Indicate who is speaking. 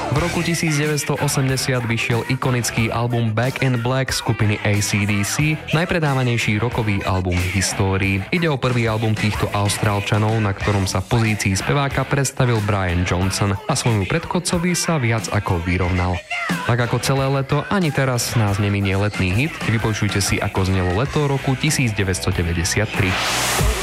Speaker 1: V roku 1980 vyšiel ikonický album Back in Black skupiny AC/DC, najpredávanejší rockový album v histórii. Ide o prvý album týchto Austrálčanov, na ktorom sa v pozícii speváka predstavil Brian Johnson a svojmu predchodcovi sa viac ako vyrovnal. Tak ako celé leto, ani teraz nás neminie letný hit. Vypočujte si, ako znelo leto roku 1993.